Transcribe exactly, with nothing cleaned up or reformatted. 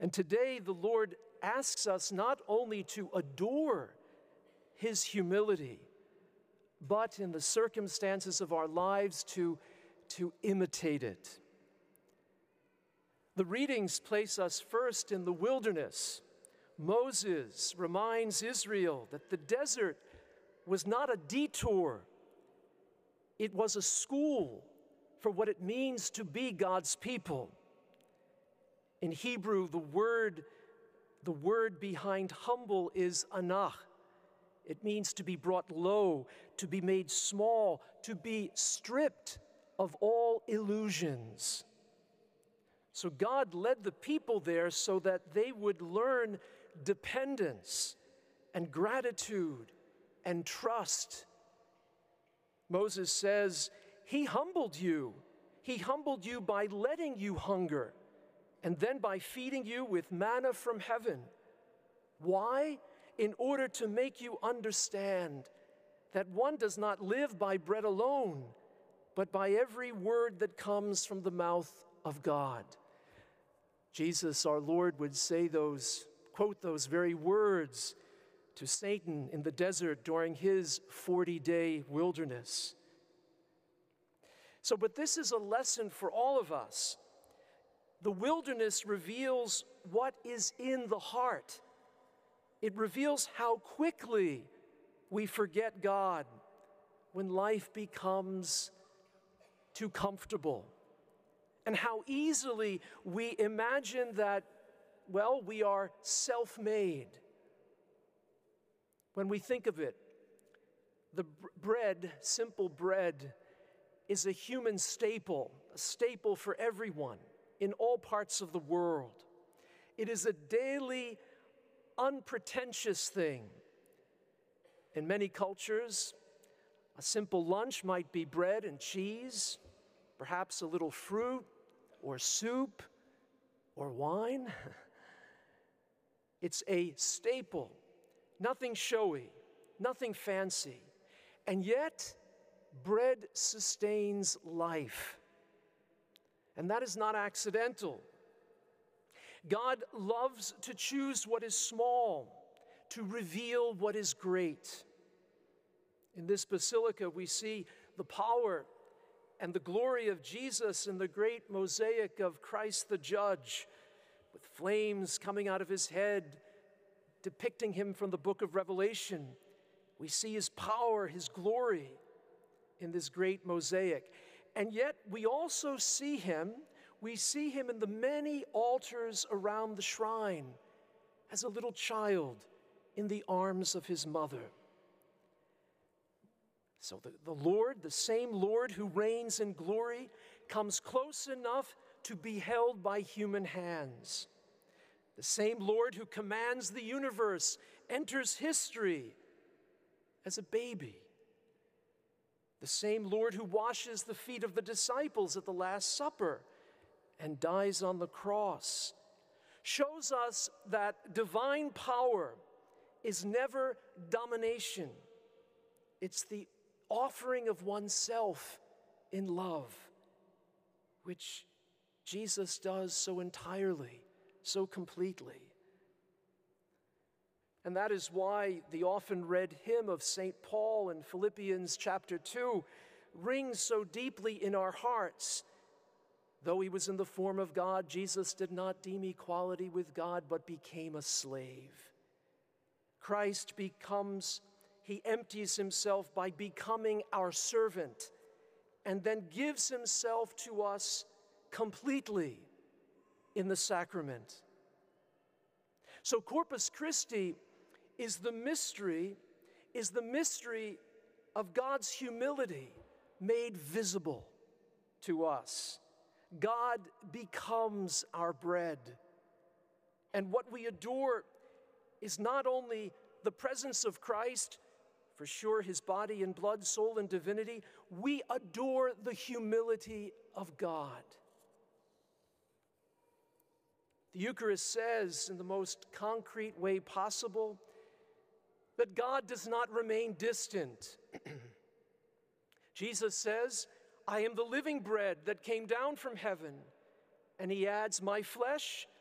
And today the Lord asks us not only to adore his humility, but in the circumstances of our lives to, to imitate it. The readings place us first in the wilderness. Moses reminds Israel that the desert was not a detour. It was a school for what it means to be God's people. In Hebrew, the word, the word behind humble is anach. It means to be brought low, to be made small, to be stripped of all illusions. So God led the people there so that they would learn dependence and gratitude and trust. Moses says, he humbled you. He humbled you by letting you hunger and then by feeding you with manna from heaven. Why? In order to make you understand that one does not live by bread alone, but by every word that comes from the mouth of God. Jesus, our Lord, would say those, quote those very words to Satan in the desert during his forty-day wilderness. So, but this is a lesson for all of us. The wilderness reveals what is in the heart. It reveals how quickly we forget God when life becomes too comfortable, and how easily we imagine that, well, we are self-made. When we think of it, the bread, simple bread, is a human staple, a staple for everyone in all parts of the world. It is a daily, unpretentious thing. In many cultures, a simple lunch might be bread and cheese, perhaps a little fruit or soup or wine. It's a staple, nothing showy, nothing fancy, and yet bread sustains life. And that is not accidental. God loves to choose what is small, to reveal what is great. In this basilica, we see the power and the glory of Jesus in the great mosaic of Christ the Judge, with flames coming out of his head, depicting him from the book of Revelation. We see his power, his glory in this great mosaic. And yet we also see him, we see him in the many altars around the shrine as a little child in the arms of his mother. So the, the Lord, the same Lord who reigns in glory, comes close enough to be held by human hands. The same Lord who commands the universe enters history as a baby. The same Lord who washes the feet of the disciples at the Last Supper and dies on the cross shows us that divine power is never domination. It's the offering of oneself in love, which Jesus does so entirely, so completely. And that is why the often read hymn of Saint Paul in Philippians chapter two rings so deeply in our hearts. Though he was in the form of God, Jesus did not deem equality with God, but became a slave. Christ becomes, he empties himself by becoming our servant, and then gives himself to us completely in the sacrament. So Corpus Christi is the mystery, is the mystery of God's humility made visible to us. God becomes our bread. And what we adore is not only the presence of Christ, for sure his body and blood, soul and divinity, we adore the humility of God. The Eucharist says in the most concrete way possible that God does not remain distant. Jesus says, I am the living bread that came down from heaven. And he adds, my flesh